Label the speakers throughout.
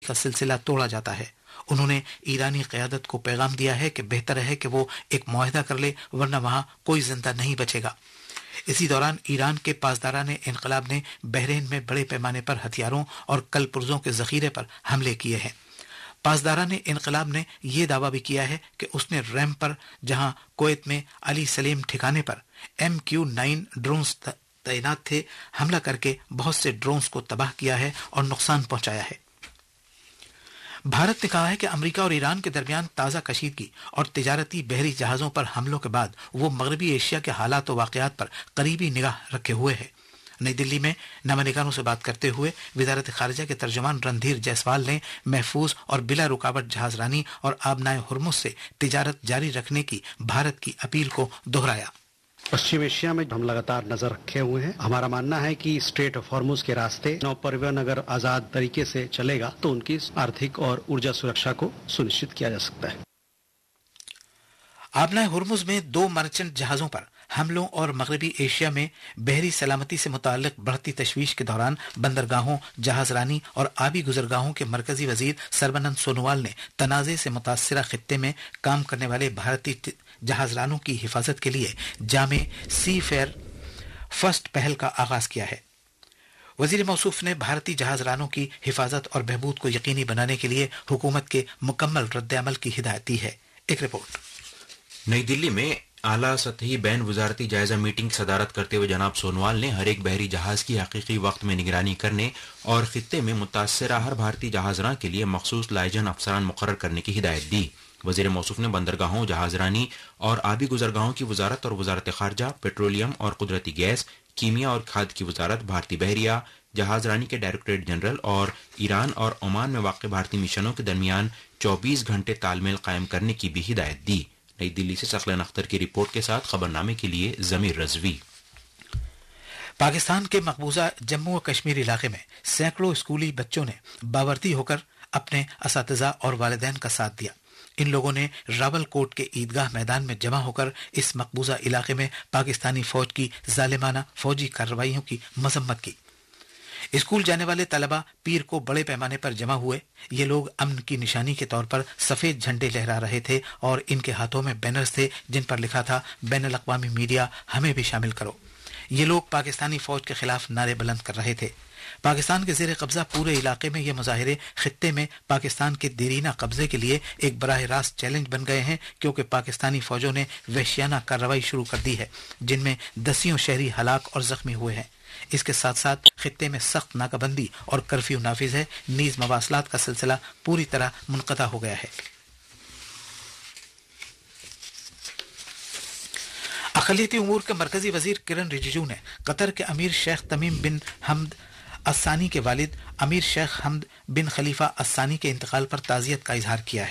Speaker 1: کا سلسلہ توڑا جاتا ہے۔ انہوں نے ایرانی قیادت کو پیغام دیا ہے کہ بہتر ہے کہ وہ ایک معاہدہ کر لے، ورنہ وہاں کوئی زندہ نہیں بچے گا۔ اسی دوران ایران کے پاسداران انقلاب نے بحرین میں بڑے پیمانے پر ہتھیاروں اور کل پرزوں کے ذخیرے پر حملے کیے ہیں۔ پاسداران انقلاب نے یہ دعویٰ بھی کیا ہے کہ اس نے ریم پر، جہاں کویت میں علی سلیم ٹھکانے پر MQ-9 ڈرونز تعینات تھے، حملہ کر کے بہت سے ڈرونز کو تباہ کیا ہے اور نقصان پہنچایا ہے۔ بھارت نے کہا ہے کہ امریکہ اور ایران کے درمیان تازہ کشیدگی اور تجارتی بحری جہازوں پر حملوں کے بعد وہ مغربی ایشیا کے حالات و واقعات پر قریبی نگاہ رکھے ہوئے ہے۔ نئی دلی میں نامہ نگاروں سے بات کرتے ہوئے وزارت خارجہ کے ترجمان رندھیر جیسوال نے محفوظ اور بلا رکاوٹ جہاز رانی اور آبنائے ہرمز سے تجارت جاری رکھنے کی بھارت کی اپیل کو دہرایا۔
Speaker 2: پشچم ایشیا میں ہم لگاتار نظر رکھے ہوئے ہیں۔ ہمارا ماننا ہے کہ اسٹریٹ آف ہارموز کے راستے نو پریون اگر آزاد طریقے سے چلے گا تو ان کی آرتھک اور ارجا سرکشا کو سنشچت کیا جا سکتا ہے۔
Speaker 1: آبنائے ہرمز میں 2 مرچنٹ جہازوں پر حملوں اور مغربی ایشیا میں بحری سلامتی سے متعلق بڑھتی تشویش کے دوران بندرگاہوں، جہاز رانی اور آبی گزرگاہوں کے مرکزی وزیر سربانند سونووال نے تنازع سے متاثرہ خطے میں کام کرنے والے بھارتی جہاز رانوں کی حفاظت کے لیے جامع سی فیئر فرسٹ پہل کا آغاز کیا ہے۔ وزیر موصوف نے بھارتی جہاز رانوں کی حفاظت اور بہبود کو یقینی بنانے کے لیے حکومت کے مکمل رد عمل کی ہدایت دی ہے۔ ایک رپورٹ۔
Speaker 3: نئی دلی میں اعلیٰ سطحی بین وزارتی جائزہ میٹنگ کی صدارت کرتے ہوئے جناب سونووال نے ہر ایک بحری جہاز کی حقیقی وقت میں نگرانی کرنے اور خطے میں متاثرہ ہر بھارتی جہاز راں کے لیے مخصوص لائجن افسران مقرر کرنے کی ہدایت دی۔ وزیر موصوف نے بندرگاہوں، جہاز رانی اور آبی گزرگاہوں کی وزارت اور وزارت خارجہ، پیٹرولیم اور قدرتی گیس، کیمیا اور کھاد کی وزارت، بھارتی بحریہ، جہاز رانی کے ڈائریکٹریٹ جنرل اور ایران اور عمان میں واقع بھارتی مشنوں کے درمیان 24 گھنٹے تال میل قائم کرنے کی بھی ہدایت دی۔ نئی دلی سے ثقلین اختر کی رپورٹ کے ساتھ خبرنامے کے لیے ضمیر رضوی۔
Speaker 1: پاکستان کے مقبوضہ جموں و کشمیر علاقے میں سینکڑوں اسکولی بچوں نے باوردی ہو کر اپنے اساتذہ اور والدین کا ساتھ دیا۔ ان لوگوں نے راول کوٹ کے عیدگاہ میدان میں جمع ہو کر اس مقبوضہ علاقے میں پاکستانی فوج کی ظالمانہ فوجی کارروائیوں کی مذمت کی۔ اسکول جانے والے طلبہ پیر کو بڑے پیمانے پر جمع ہوئے۔ یہ لوگ امن کی نشانی کے طور پر سفید جھنڈے لہرا رہے تھے اور ان کے ہاتھوں میں بینرز تھے جن پر لکھا تھا بین الاقوامی میڈیا ہمیں بھی شامل کرو۔ یہ لوگ پاکستانی فوج کے خلاف نعرے بلند کر رہے تھے۔ پاکستان کے زیر قبضہ پورے علاقے میں یہ مظاہرے خطے میں پاکستان کے دیرینہ قبضے کے لیے ایک براہ راست چیلنج بن گئے ہیں، کیونکہ پاکستانی فوجوں نے وحشیانہ کارروائی شروع کر دی ہے جن میں دسیوں شہری ہلاک اور زخمی ہوئے ہیں۔ اس کے ساتھ ساتھ خطے میں سخت ناکہ بندی اور کرفیو نافذ ہے، نیز مواصلات کا سلسلہ پوری طرح منقطع ہو گیا ہے۔ اقلیتی امور کے مرکزی وزیر کرن رجیجو نے قطر کے امیر شیخ تمیم بن حمد الثانی کے والد امیر شیخ حمد بن خلیفہ الثانی کے انتقال پر تعزیت کا اظہار کیا ہے۔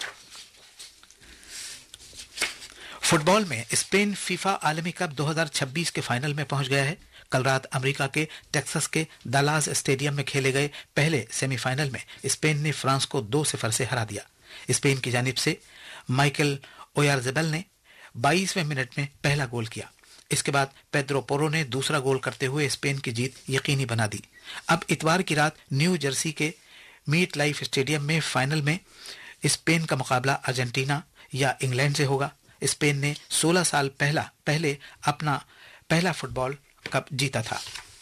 Speaker 1: فٹ بال میں اسپین فیفا عالمی کپ 2026 کے فائنل میں پہنچ گیا ہے۔ کل رات امریکہ کے ٹیکساس کے دالاز اسٹیڈیم میں کھیلے گئے پہلے سیمی فائنل میں اسپین نے فرانس کو 2-0 سے ہرا دیا۔ اسپین کی جانب سے مائیکل اویارزبل نے 22ویں منٹ میں پہلا گول کیا۔ اس کے بعد پیدرو پورو نے دوسرا گول کرتے ہوئے اسپین کی جیت یقینی بنا دی۔ اب اتوار کی رات نیو جرسی کے میٹ لائف اسٹیڈیم میں فائنل میں اسپین کا مقابلہ ارجنٹینا یا انگلینڈ سے ہوگا۔ اسپین نے 16 سال پہلے اپنا پہلا فٹ بال کپ جیتا تھا۔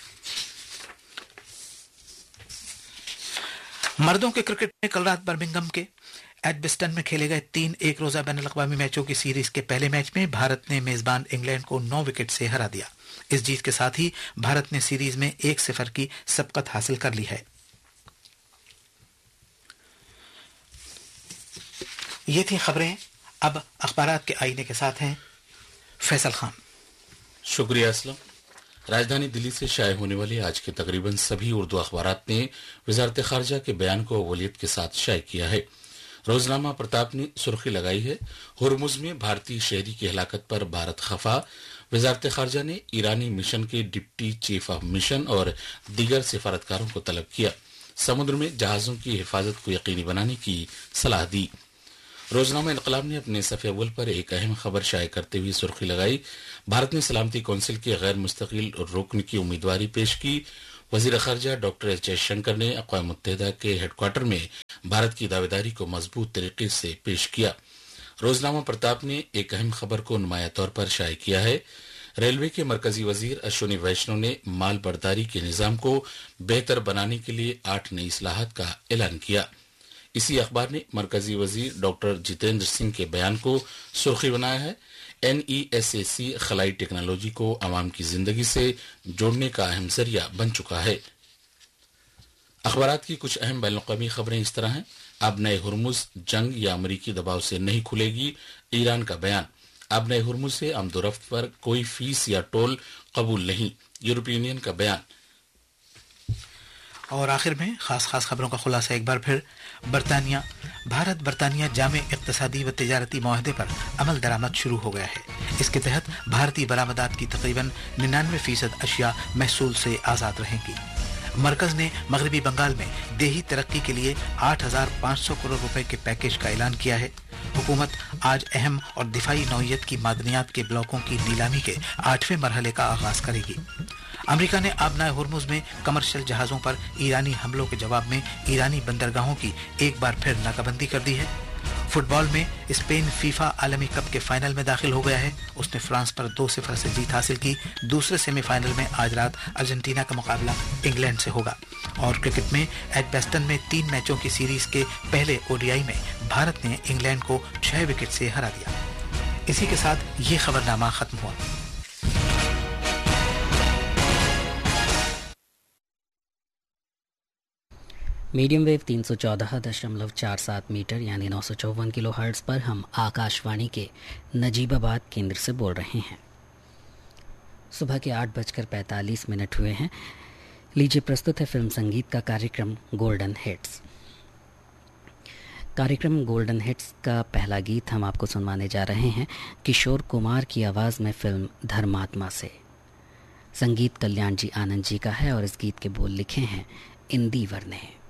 Speaker 1: مردوں کے کرکٹ میں کل رات برمنگھم کے ایڈبسٹن میں کھیلے گئے 3 ایک روزہ بین الاقوامی میچوں کی سیریز کے پہلے میچ میں بھارت نے میزبان انگلینڈ کو 9 وکٹ سے ہرا دیا۔ اس جیت کے ساتھ ہی بھارت نے سیریز میں 1-0 کی سبقت حاصل کر لی ہے۔ یہ تھی خبریں۔ اب اخبارات کے آئینے کے ساتھ ہیں فیصل خان۔
Speaker 4: شکریہ اسلم۔ راجدھانی دلی سے شائع ہونے والے آج کے تقریباً سبھی اردو اخبارات نے وزارت خارجہ کے بیان کو اولویت کے ساتھ شائع کیا ہے۔ روزنامہ پرتاپ نے سرخی لگائی ہے، ہرمز میں بھارتی شہری کی ہلاکت پر بھارت خفا، وزارت خارجہ نے ایرانی مشن کے ڈپٹی چیف آف مشن اور دیگر سفارتکاروں کو طلب کیا، سمندر میں جہازوں کی حفاظت کو یقینی بنانے کی صلاح دی۔ روزنامہ انقلاب نے اپنے صفحے اول پر ایک اہم خبر شائع کرتے ہوئے سرخی لگائی، بھارت نے سلامتی کونسل کے غیر مستقل رکن کی امیدواری پیش کی۔ وزیر خارجہ ڈاکٹر ایس جے شنکر نے اقوام متحدہ کے ہیڈ کوارٹر میں भारत की दावेदारी को मजबूत तरीके से पेश किया। रोजनामा प्रताप ने एक अहम खबर को नुमाया तौर पर शाये किया है। रेलवे के मरकजी वजीर अश्विनी वैष्णव ने माल बर्दारी के निजाम को बेहतर बनाने के लिए 8 नई इस्लाहात का ऐलान किया। इसी अखबार ने मरकजी वजीर डॉक्टर जितेंद्र सिंह के बयान को सुर्खी बनाया है। NESAC खलाई टेक्नोलॉजी को आवाम की जिंदगी से जोड़ने का अहम जरिया बन चुका है। अखबारात की कुछ अहम बैनुल-अक़वामी खबरें इस तरह हैं। अब नए हुर्मुज जंग या अमरीकी दबाव से नहीं खुलेगी, ईरान का बयान। अब नए हुर्मुज से आमदोरफ्त पर कोई फीस या टोल कबूल नहीं, यूरोपीय यूनियन का बयान।
Speaker 1: और आखिर में खास खबरों का खुलासा एक बार फिर। भारत बरतानिया जामे इक़्तिसादी व तिजारती मुआहदे पर अमल दरामद शुरू हो गया है। इसके तहत भारतीय बरामदात की तकरीबन 99% अशिया महसूल से आज़ाद रहेंगी। मरकज ने मगरबी बंगाल में देही तरक्की के लिए 8,500 करोड़ रुपए के पैकेज का ऐलान किया है। हुकूमत आज अहम और दिफाई नौइयत की मादनियात के ब्लॉकों की नीलामी के 8वें मरहले का आगाज करेगी। अमेरिका ने आबनाए हुर्मुज में कमर्शियल जहाजों पर ईरानी हमलों के जवाब में ईरानी बंदरगाहों की एक बार फिर नाकाबंदी कर दी है। फुटबॉल में स्पेन फीफा आलमी कप के फाइनल में दाखिल हो गया है। उसने फ्रांस पर 2-0 से जीत हासिल की। दूसरे सेमीफाइनल में आज रात अर्जेंटीना का मुकाबला इंग्लैंड से होगा। और क्रिकेट में एडबेस्टन में 3 मैचों की सीरीज के पहले ODI में भारत ने इंग्लैंड को 6 विकेट से हरा दिया। इसी के साथ ये खबरनामा खत्म हुआ।
Speaker 5: मीडियम वेव 314.47 मीटर यानी 954 किलो हर्ट्ज पर हम आकाशवाणी के नजीबाबाद केंद्र से बोल रहे हैं। सुबह के 8:45 हुए हैं। लीजिए प्रस्तुत है फिल्म संगीत का कार्यक्रम गोल्डन हिट्स। कार्यक्रम गोल्डन हिट्स का पहला गीत हम आपको सुनवाने जा रहे हैं किशोर कुमार की आवाज़ में फिल्म धर्मात्मा से। संगीत कल्याण जी आनंद जी का है और इस गीत के बोल लिखे हैं इंदिवर ने।